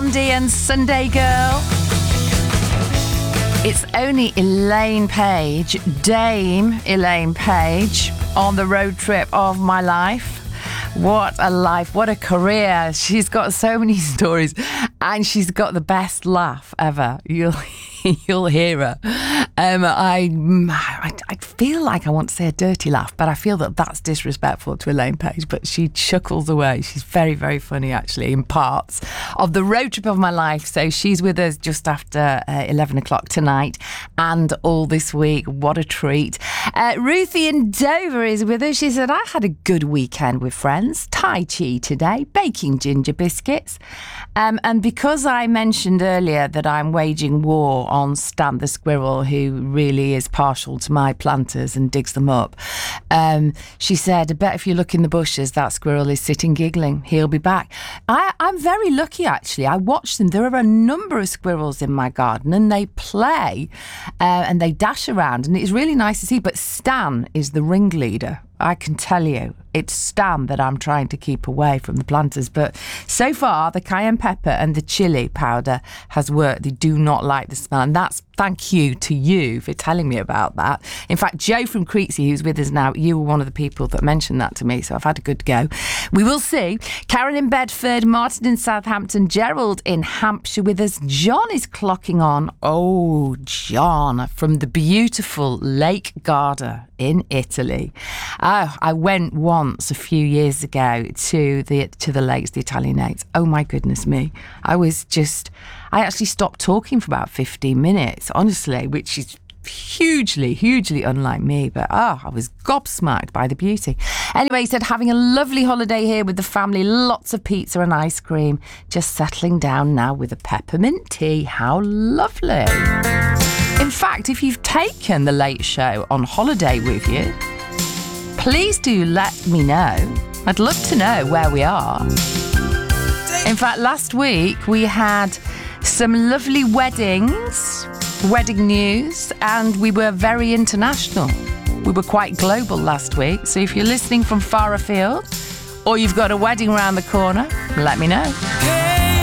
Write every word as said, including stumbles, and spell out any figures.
Mandy and Sunday Girl. It's only Elaine Page, Dame Elaine Page, on the road trip of my life. What a life, what a career. She's got so many stories and she's got the best laugh ever. You'll you'll hear her. Um, I, I I feel like I want to say a dirty laugh, but I feel that that's disrespectful to Elaine Page, but she chuckles away. She's very, very funny, actually, in parts of the road trip of my life. So she's with us just after uh, eleven o'clock tonight and all this week. What a treat. Uh, Ruthie in Dover is with us. She said, I had a good weekend with friends. Tai Chi today, baking ginger biscuits. Um, and because I mentioned earlier that I'm waging war on Stan the squirrel, who really is partial to my planters and digs them up, um, she said, I bet if you look in the bushes, that squirrel is sitting giggling. He'll be back. I, I'm very lucky, actually. I watch them. There are a number of squirrels in my garden and they play uh, and they dash around and it's really nice to see. But Stan is the ringleader. I can tell you, it's Stan that I'm trying to keep away from the planters. But so far, the cayenne pepper and the chilli powder has worked. They do not like the smell. And that's thank you to you for telling me about that. In fact, Joe from Creeksy, who's with us now, you were one of the people that mentioned that to me. So I've had a good go. We will see. Karen in Bedford, Martin in Southampton, Gerald in Hampshire with us. John is clocking on. Oh, John, from the beautiful Lake Garda in Italy. Oh, I went once a few years ago to the to the lakes, the Italian lakes. Oh my goodness me. I was just, I actually stopped talking for about fifteen minutes, honestly, which is hugely, hugely unlike me. But oh, I was gobsmacked by the beauty. Anyway, he said, having a lovely holiday here with the family, lots of pizza and ice cream. Just settling down now with a peppermint tea. How lovely. In fact, if you've taken the Late Show on holiday with you, please do let me know. I'd love to know where we are. In fact, last week we had some lovely weddings, wedding news, and we were very international. We were quite global last week. So if you're listening from far afield or you've got a wedding around the corner, let me know.